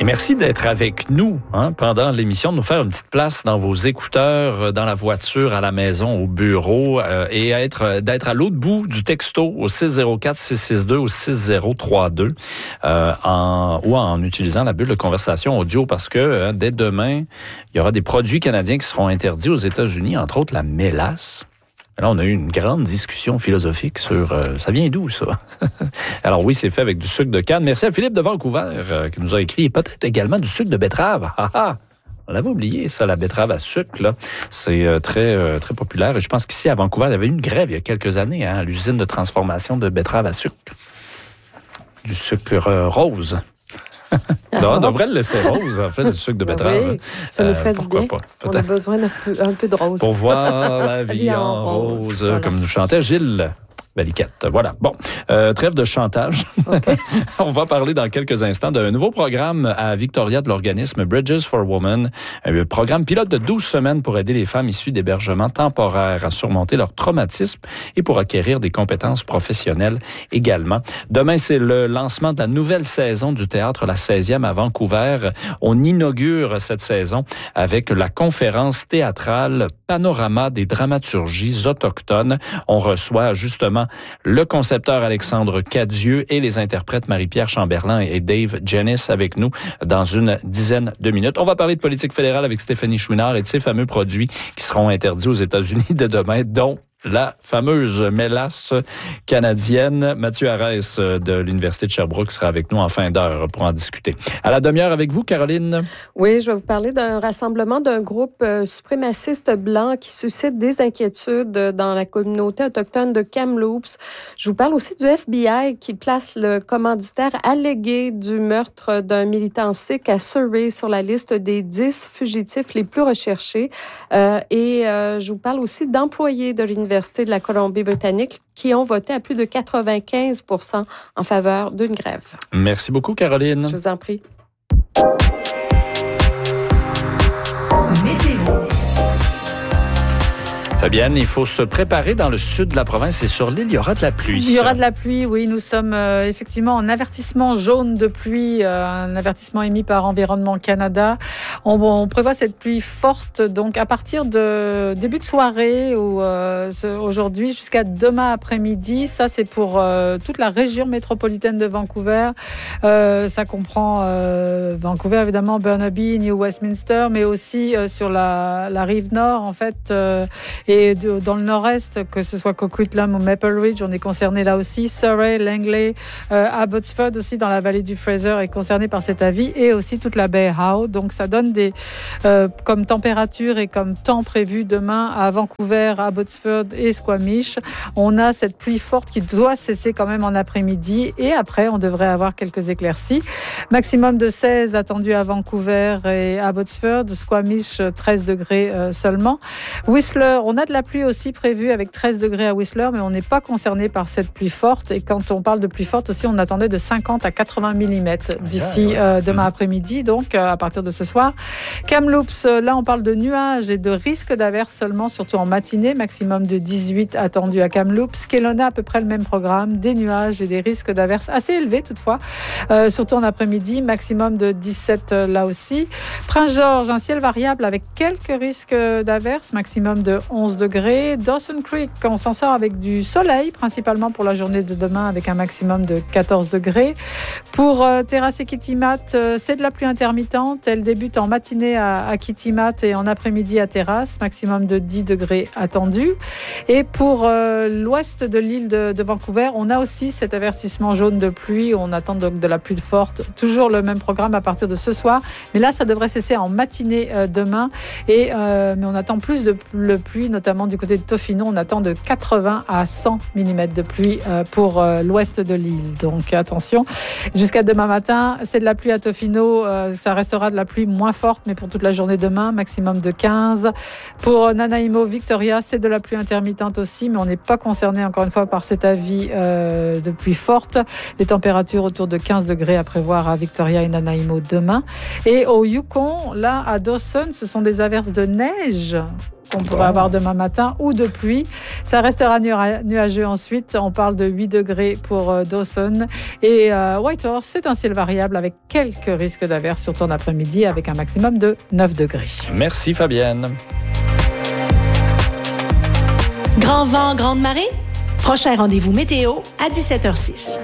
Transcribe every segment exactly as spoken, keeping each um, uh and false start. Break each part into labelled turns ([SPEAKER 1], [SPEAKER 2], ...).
[SPEAKER 1] merci d'être avec nous hein, pendant l'émission, de nous faire une petite place dans vos écouteurs, dans la voiture, à la maison, au bureau euh, et être, d'être à l'autre bout du texto au six zéro quatre six six deux ou six zéro trois deux euh, en, ou en utilisant la bulle de conversation audio parce que euh, dès demain, il y aura des produits canadiens qui seront interdits aux États-Unis, entre autres la mélasse. Là, on a eu une grande discussion philosophique sur euh, ça vient d'où, ça? Alors oui, c'est fait avec du sucre de canne. Merci à Philippe de Vancouver euh, qui nous a écrit, et peut-être également du sucre de betterave. Ah, ah. On l'avait oublié, ça, la betterave à sucre, là. C'est euh, très, euh, très populaire. Et je pense qu'ici, à Vancouver, il y avait eu une grève il y a quelques années, hein, à l'usine de transformation de betterave à sucre. Du sucre euh, rose. Ah, on devrait le laisser rose, en fait, du sucre de betterave.
[SPEAKER 2] Oui, ça nous ferait euh, du bien.
[SPEAKER 1] Pas,
[SPEAKER 2] on a besoin d'un peu, un peu de rose.
[SPEAKER 1] Pour voir la vie en rose, rose voilà. Comme nous chantait Gilles Baliquette. Voilà. Bon, euh, trêve de chantage. Okay. On va parler dans quelques instants d'un nouveau programme à Victoria de l'organisme Bridges for Women, un programme pilote de douze semaines pour aider les femmes issues d'hébergements temporaires à surmonter leur traumatisme et pour acquérir des compétences professionnelles également. Demain, c'est le lancement de la nouvelle saison du théâtre La seizième à Vancouver. On inaugure cette saison avec la conférence théâtrale Panorama des dramaturgies autochtones. On reçoit justement le concepteur Alexandre Cadieux et les interprètes Marie-Pierre Chamberlain et Dave Jennis avec nous dans une dizaine de minutes. On va parler de politique fédérale avec Stéphanie Chouinard et de ces fameux produits qui seront interdits aux États-Unis dès demain, dont la fameuse mélasse canadienne. Mathieu Arès de l'Université de Sherbrooke sera avec nous en fin d'heure pour en discuter. À la demi-heure avec vous, Caroline.
[SPEAKER 2] Oui, je vais vous parler d'un rassemblement d'un groupe euh, suprémaciste blanc qui suscite des inquiétudes dans la communauté autochtone de Kamloops. Je vous parle aussi du F B I qui place le commanditaire allégué du meurtre d'un militant sikh à Surrey sur la liste des dix fugitifs les plus recherchés. Euh, et euh, je vous parle aussi d'employés de l'Université de la Colombie-Britannique qui ont voté à plus de quatre-vingt-quinze pour cent en faveur d'une grève.
[SPEAKER 1] Merci beaucoup, Caroline.
[SPEAKER 2] Je vous en prie.
[SPEAKER 1] Fabienne, il faut se préparer dans le sud de la province et sur l'île, il y aura de la pluie.
[SPEAKER 3] Il y aura de la pluie, oui. Nous sommes euh, effectivement en avertissement jaune de pluie, euh, un avertissement émis par Environnement Canada. On, on prévoit cette pluie forte, donc à partir de début de soirée ou euh, aujourd'hui jusqu'à demain après-midi. Ça, c'est pour euh, toute la région métropolitaine de Vancouver. Euh, ça comprend euh, Vancouver, évidemment, Burnaby, New Westminster, mais aussi euh, sur la, la rive nord, en fait. Euh, Et de, dans le nord-est, que ce soit Coquitlam ou Maple Ridge, on est concerné là aussi. Surrey, Langley, euh, Abbotsford aussi dans la vallée du Fraser est concerné par cet avis et aussi toute la baie Howe. Donc ça donne des euh, comme température et comme temps prévu demain à Vancouver, Abbotsford et Squamish. On a cette pluie forte qui doit cesser quand même en après-midi et après on devrait avoir quelques éclaircies. Maximum de seize attendu à Vancouver et Abbotsford, Squamish treize degrés euh, seulement. Whistler, on a de la pluie aussi prévue avec treize degrés à Whistler, mais on n'est pas concerné par cette pluie forte. Et quand on parle de pluie forte aussi, on attendait de cinquante à quatre-vingts millimètres d'ici euh, demain après-midi, donc euh, à partir de ce soir. Kamloops, euh, là on parle de nuages et de risques d'averses seulement, surtout en matinée, maximum de dix-huit attendus à Kamloops. Kelowna, à peu près le même programme, des nuages et des risques d'averses assez élevés toutefois, euh, surtout en après-midi, maximum de dix-sept euh, là aussi. Prince-Georges, un ciel variable avec quelques risques d'averses, maximum de onze degrés. Dawson Creek, on s'en sort avec du soleil, principalement pour la journée de demain, avec un maximum de quatorze degrés. Pour euh, Terrasse et Kitimat, euh, c'est de la pluie intermittente. Elle débute en matinée à, à Kitimat et en après-midi à Terrasse, maximum de dix degrés attendus. Et pour euh, l'ouest de l'île de, de Vancouver, on a aussi cet avertissement jaune de pluie. On attend donc de la pluie forte. Toujours le même programme à partir de ce soir. Mais là, ça devrait cesser en matinée euh, demain. Et, euh, mais on attend plus de le pluie, notamment du côté de Tofino. On attend de quatre-vingts à cent millimètres de pluie euh, pour euh, l'ouest de l'île. Donc attention, jusqu'à demain matin, c'est de la pluie à Tofino. Euh, ça restera de la pluie moins forte, mais pour toute la journée demain, maximum de quinze. Pour Nanaimo, Victoria, c'est de la pluie intermittente aussi, mais on n'est pas concerné encore une fois par cet avis euh, de pluie forte. Des températures autour de quinze degrés à prévoir à Victoria et Nanaimo demain. Et au Yukon, là, à Dawson, ce sont des averses de neige qu'on pourrait avoir demain matin ou de pluie. Ça restera nuageux ensuite. On parle de huit degrés pour Dawson. Et euh, Whitehorse, c'est un ciel variable avec quelques risques d'averses, surtout en après-midi, avec un maximum de neuf degrés.
[SPEAKER 1] Merci Fabienne.
[SPEAKER 4] Grand vent, grande marée? Prochain rendez-vous météo à dix-sept heures six.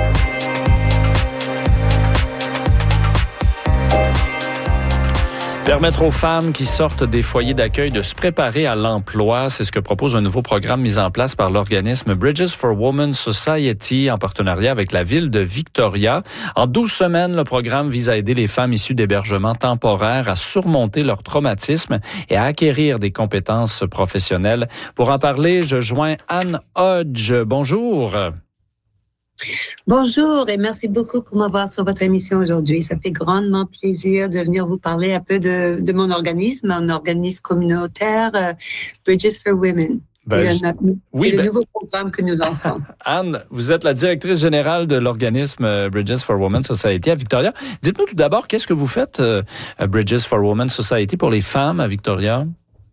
[SPEAKER 1] Permettre aux femmes qui sortent des foyers d'accueil de se préparer à l'emploi, c'est ce que propose un nouveau programme mis en place par l'organisme Bridges for Women Society en partenariat avec la ville de Victoria. En douze semaines, le programme vise à aider les femmes issues d'hébergements temporaires à surmonter leur traumatisme et à acquérir des compétences professionnelles. Pour en parler, je joins Anne Hodge. Bonjour.
[SPEAKER 5] Bonjour et merci beaucoup pour m'avoir sur votre émission aujourd'hui. Ça fait grandement plaisir de venir vous parler un peu de, de mon organisme, un organisme communautaire, uh, Bridges for Women.
[SPEAKER 1] Ben,
[SPEAKER 5] et le, notre,
[SPEAKER 1] oui,
[SPEAKER 5] et le
[SPEAKER 1] ben,
[SPEAKER 5] nouveau programme que nous lançons.
[SPEAKER 1] Anne, vous êtes la directrice générale de l'organisme Bridges for Women Society à Victoria. Dites-nous tout d'abord, qu'est-ce que vous faites, uh, Bridges for Women Society, pour les femmes à Victoria?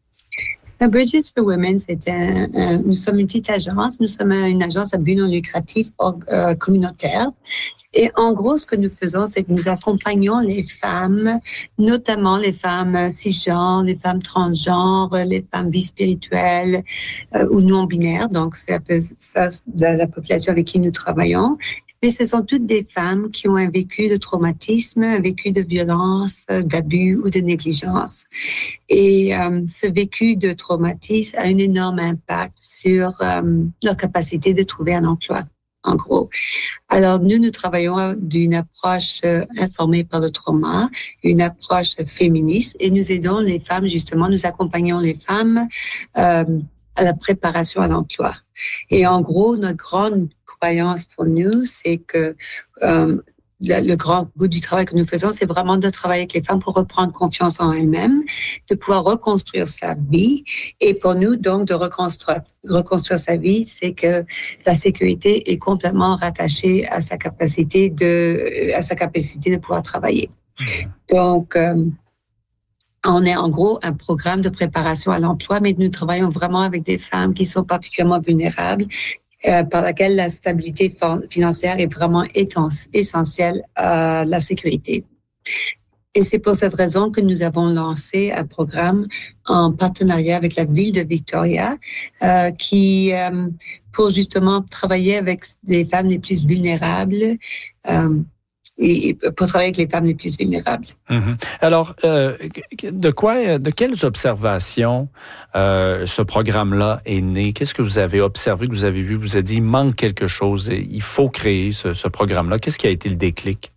[SPEAKER 5] Bridges for Women, c'est un, un, nous sommes une petite agence. Nous sommes une agence à but non lucratif euh, communautaire. Et en gros, ce que nous faisons, c'est que nous accompagnons les femmes, notamment les femmes cisgenres, les femmes transgenres, les femmes bispirituelles euh, ou non-binaires. Donc, c'est un peu ça la, la population avec qui nous travaillons. Mais ce sont toutes des femmes qui ont un vécu de traumatisme, un vécu de violence, d'abus ou de négligence. Et euh, ce vécu de traumatisme a un énorme impact sur euh, leur capacité de trouver un emploi, en gros. Alors, nous, nous travaillons d'une approche euh, informée par le trauma, une approche féministe, et nous aidons les femmes, justement, nous accompagnons les femmes euh, à la préparation à l'emploi. Et en gros, notre grande croyance pour nous, c'est que euh, le, le grand bout du travail que nous faisons, c'est vraiment de travailler avec les femmes pour reprendre confiance en elles-mêmes, de pouvoir reconstruire sa vie. Et pour nous, donc, de reconstruire, reconstruire sa vie, c'est que la sécurité est complètement rattachée à sa capacité de, à sa capacité de pouvoir travailler. Donc, euh, on est en gros un programme de préparation à l'emploi, mais nous travaillons vraiment avec des femmes qui sont particulièrement vulnérables, euh, par laquelle la stabilité financière est vraiment essentielle à la sécurité. Et c'est pour cette raison que nous avons lancé un programme en partenariat avec la ville de Victoria, euh, qui euh, pour justement travailler avec les femmes les plus vulnérables. Euh, Et pour travailler avec les femmes les plus vulnérables.
[SPEAKER 1] Mm-hmm. Alors, euh, de quoi, de quelles observations euh, ce programme-là est né? Qu'est-ce que vous avez observé, que vous avez vu? Vous avez dit, il manque quelque chose et il faut créer ce, ce programme-là. Qu'est-ce qui a été le déclic?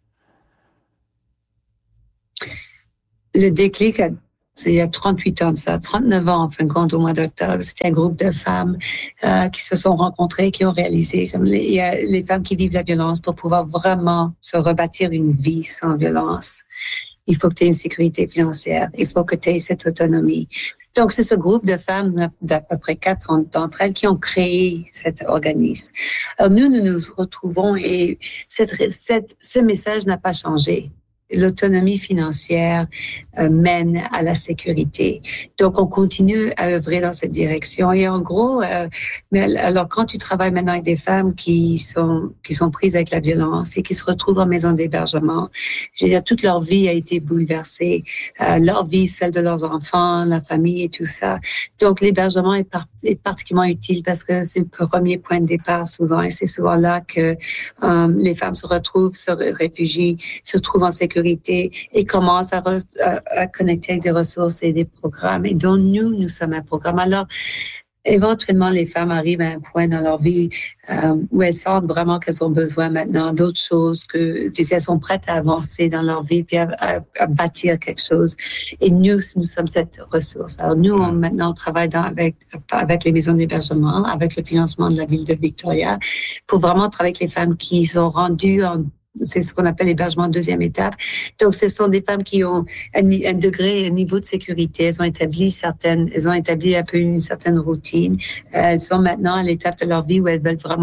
[SPEAKER 5] Le déclic, c'est il y a trente-huit ans de ça, trente-neuf ans en fin de compte, au mois d'octobre. C'était un groupe de femmes euh, qui se sont rencontrées, qui ont réalisé comme les, il y a les femmes qui vivent la violence pour pouvoir vraiment se rebâtir une vie sans violence. Il faut que tu aies une sécurité financière. Il faut que tu aies cette autonomie. Donc, c'est ce groupe de femmes d'à peu près quatre d'entre elles qui ont créé cet organisme. Alors, nous, nous nous retrouvons et cette, cette, ce message n'a pas changé. L'autonomie financière euh, mène à la sécurité. Donc, on continue à œuvrer dans cette direction. Et en gros, euh, mais alors quand tu travailles maintenant avec des femmes qui sont qui sont prises avec la violence et qui se retrouvent en maison d'hébergement, je veux dire, toute leur vie a été bouleversée, euh, leur vie, celle de leurs enfants, la famille et tout ça. Donc, l'hébergement est, part, est particulièrement utile parce que c'est le premier point de départ souvent, et c'est souvent là que euh, les femmes se retrouvent, se réfugient, se trouvent en sécurité et commencent à, re, à, à connecter avec des ressources et des programmes. Et donc, nous, nous sommes un programme. Alors, éventuellement, les femmes arrivent à un point dans leur vie euh, où elles sentent vraiment qu'elles ont besoin maintenant d'autres choses, que elles sont prêtes à avancer dans leur vie puis à, à, à bâtir quelque chose. Et nous, nous sommes cette ressource. Alors, nous, on, maintenant, on travaille dans, avec, avec les maisons d'hébergement, avec le financement de la ville de Victoria, pour vraiment travailler avec les femmes qui sont rendues en c'est ce qu'on appelle l'hébergement deuxième étape. Donc, ce sont des femmes qui ont un, un degré, un niveau de sécurité. Elles ont établi certaines, elles ont établi un peu une certaine routine. Elles sont maintenant à l'étape de leur vie où elles veulent vraiment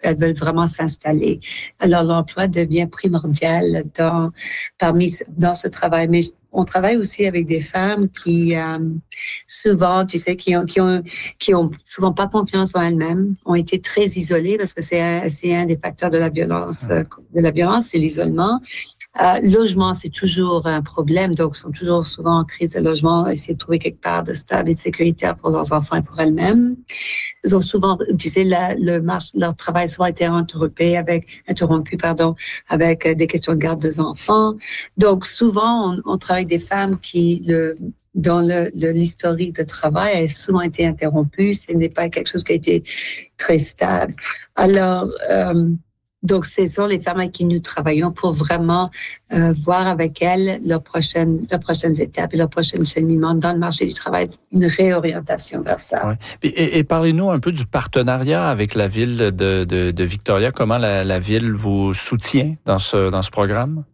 [SPEAKER 5] elles veulent vraiment s'installer. Alors, l'emploi devient primordial dans, parmi, dans ce travail. Mais on travaille aussi avec des femmes qui, euh, souvent, tu sais, qui ont, qui ont, qui ont souvent pas confiance en elles-mêmes, ont été très isolées parce que c'est un, c'est un des facteurs de la violence, euh, de la violence, c'est l'isolement. Euh, logement, c'est toujours un problème, donc ils sont toujours souvent en crise de logement, essayer de trouver quelque part de stable et de sécuritaire pour leurs enfants et pour elles-mêmes. Ils ont souvent, tu sais, la, le marche, leur travail a souvent été interrompu avec, interrompu, pardon, avec des questions de garde des enfants. Donc souvent, on, on travaille avec des femmes qui, le, dans le, le, l'historique de travail, a souvent été interrompu. Ce n'est pas quelque chose qui a été très stable. Alors, euh, donc, ce sont les femmes avec qui nous travaillons pour vraiment euh, voir avec elles leurs prochaines, leurs prochaines étapes et leurs prochains cheminements dans le marché du travail, une réorientation vers ça.
[SPEAKER 1] Ouais. Et, et parlez-nous un peu du partenariat avec la ville de, de, de Victoria. Comment la, la ville vous soutient dans ce, dans ce programme?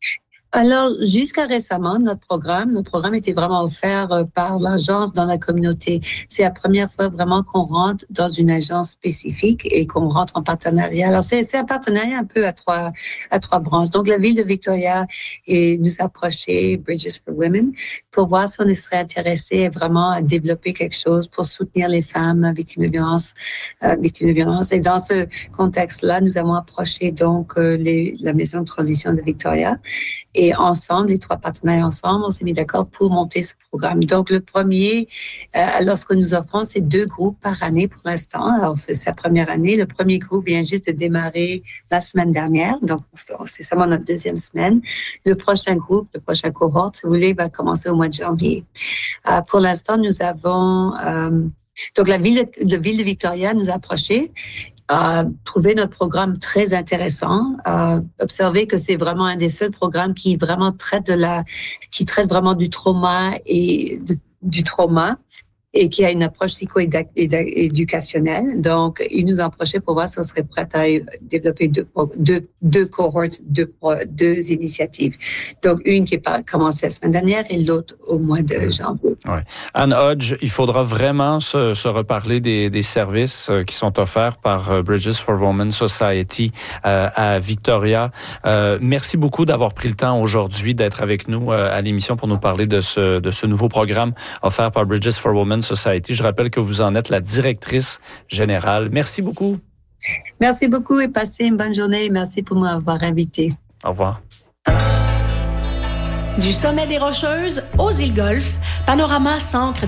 [SPEAKER 5] Alors, jusqu'à récemment, notre programme, notre programme était vraiment offert par l'agence dans la communauté. C'est la première fois vraiment qu'on rentre dans une agence spécifique et qu'on rentre en partenariat. Alors, c'est, c'est un partenariat un peu à trois, à trois branches. Donc, la ville de Victoria et nous a approché, Bridges for Women, pour voir si on serait intéressé vraiment à développer quelque chose pour soutenir les femmes victimes de violence, euh, victimes de violence. Et dans ce contexte-là, nous avons approché donc euh, les, la maison de transition de Victoria. Et ensemble, les trois partenaires ensemble, on s'est mis d'accord pour monter ce programme. Donc, le premier, euh, alors ce que nous offrons, c'est deux groupes par année pour l'instant. Alors, c'est sa première année. Le premier groupe vient juste de démarrer la semaine dernière. Donc, c'est seulement notre deuxième semaine. Le prochain groupe, le prochain cohorte, si vous voulez, va commencer au mois de janvier. Euh, pour l'instant, nous avons... Euh, donc, la ville, de, la ville de Victoria nous a approchés. Euh, trouvé notre programme très intéressant, euh, observer que c'est vraiment un des seuls programmes qui vraiment traite de la, qui traite vraiment du trauma et de, du trauma et qui a une approche psycho-éducationnelle. Donc, ils nous ont approché pour voir si on serait prêt à développer deux, deux, deux cohortes, deux, deux initiatives. Donc, une qui a commencé la semaine dernière et l'autre au mois de janvier.
[SPEAKER 1] Ouais. Anne Hodge, il faudra vraiment se, se reparler des, des services qui sont offerts par Bridges for Women Society euh, à Victoria. Euh, merci beaucoup d'avoir pris le temps aujourd'hui d'être avec nous euh, à l'émission pour nous parler de ce, de ce nouveau programme offert par Bridges for Women Society. Je rappelle que vous en êtes la directrice générale. Merci beaucoup.
[SPEAKER 5] Merci beaucoup et passez une bonne journée. Merci pour m'avoir invité.
[SPEAKER 1] Au revoir.
[SPEAKER 4] Du sommet des Rocheuses aux îles Golfe, Panorama s'ancre